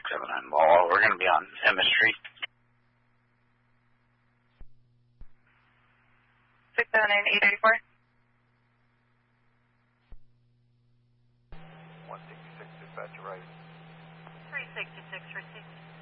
679 Ball. We're going to be on Emma Street. 679-884. 166, dispatch right. 366, receipt.